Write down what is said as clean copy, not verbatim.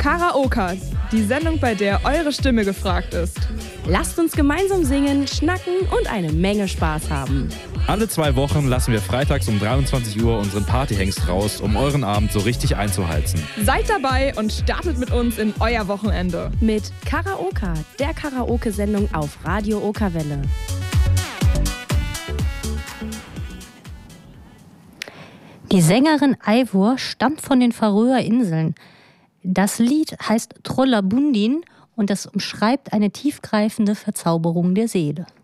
Karaoke, die Sendung, bei der eure Stimme gefragt ist. Lasst uns gemeinsam singen, schnacken und eine Menge Spaß haben. Alle 2 Wochen lassen wir freitags um 23 Uhr unseren Partyhengst raus, um euren Abend so richtig einzuheizen. Seid dabei und startet mit uns in euer Wochenende. Mit Karaoke, der Karaoke-Sendung auf Radio Okerwelle. Die Sängerin Eivor stammt von den Färöer Inseln. Das Lied heißt Trollabundin und das umschreibt eine tiefgreifende Verzauberung der Seele.